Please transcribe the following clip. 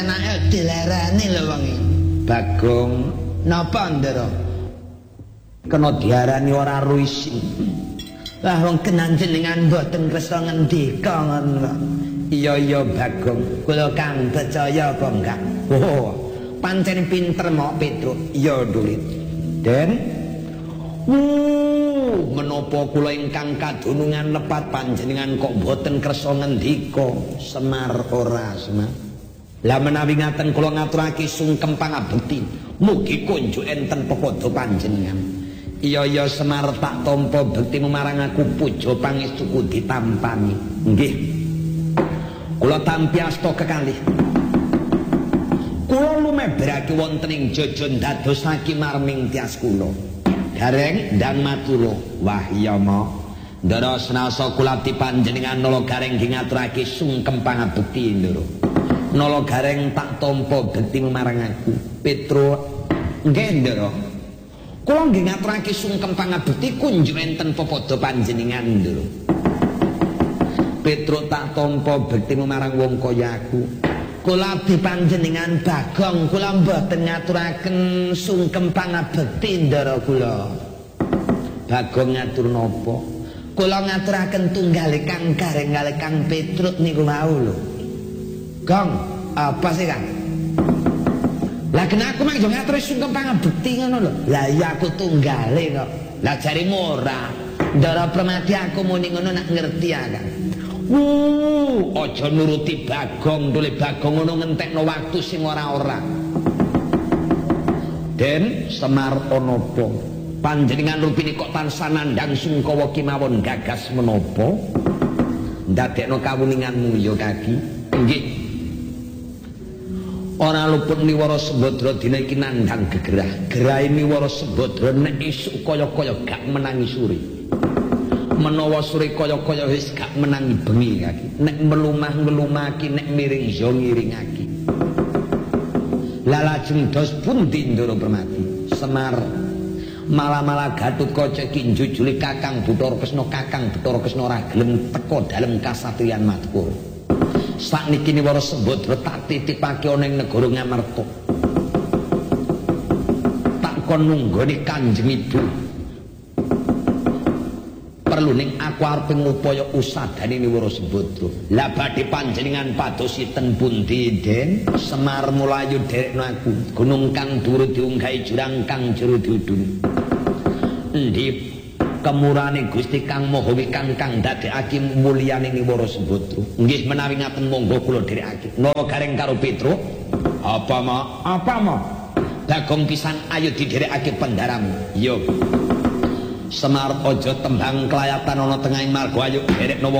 Anake dilarani lho wong iki. Bagong, napa Ndara? Kena diarani ora ruisi. Lah wong kenan jenengan mboten kersa ngendika ngono. Iya Bagong, kula kang percaya apa enggak? Oh, pancen pinter mok Petruk. Iya Dulit. Den menapa kula ingkang kadunungan lepat panjenengan kok boten kersa ngendika? Semar ora Semar. Lah menawi ngaten kula ngaturake sungkem pangabekti, mugi kunjuk enten pepodo panjenengan. Iya Semar tak tampa bekti marang aku puja pangestuku ditampani. Nggih. Kula tampi asta kekalih. Kula lumebrake wonten ing jaja ndadosake marming tias kula. Gareng ndang matula. Wah iya mo. Ndara senasa kula dipanjenengan nala gareng ngaturake sungkem pangabekti Ndara. Nala gareng tak tampa bekti marang aku. Petro nggih Ndara. Kula nggih ngaturake sungkem pangabekti kunjuk enten pepodo panjenengan Ndara. Petro tak tampa bekti marang wong kaya aku. Kula dipanjenengan Bagong, kula mboten ngaturaken sungkem pangabekti Ndara kula. Bagong ngatur napa? Kula ngaturaken tunggale Kang Gareng kali Kang Petruk niku mau lho. Gong, apa sih Kang? Lah kena aku mak yo ngatur sungkem pangabekti ngono lho. Lah iya aku tunggale kok. Lah jarimu ora. Ndara Permati aku muni ngono nak ngerti ya Kang. Aja nuruti Bagong, dole Bagong ngono ngentekno waktu sing ora-ora. Den Semar ana apa? Panjenengan rupine kok tansah nandhang sungkawa kemawon gagas menapa? Ndadekno kawuninganmu ya Kaki. Nggih. Ora luput Niwara Sembadra dina iki nandhang gegerah. Gerahe Niwara Sembadra nek esuk kaya-kaya gak menangi sore. Menawa sore kaya-kaya wis gak menangi bengi Kaki. Nek melumah-ngelumaki, nek miring yo ngiringaki. Lah lajeng dos pundi Ndara Permati? Semar malah-malah Gatotkaca iki njujuli Kakang Bathara Kresna. Kakang Bathara Kresna ora gelem teka dalem kasatriyan Madukara. Sakniki Niwara Sembadra tak titipake ana ing negara Ngamarta. Tak kon nunggoni Kanjeng Ibu. Perlu ning aku arep ngupaya usadane Niwara Sembadra. Lah badhe panjenengan padosi ten pundi Den? Semar mulayu derekno aku. Gunung kang dhuwur diunggahi jurang kang jero diudun. Endi kemurane Gusti Kang Maha Wikang kang ndadekake mulyane Niwara Sembadra. Nggih menawi ngaten monggo kula dherekake. Nara gareng karo Petruk. Apa ma? Bagong pisan ayo didherekake pendaramu. Yo. Semar aja tembang kelayatan ana tengahing marga ayo derekno wong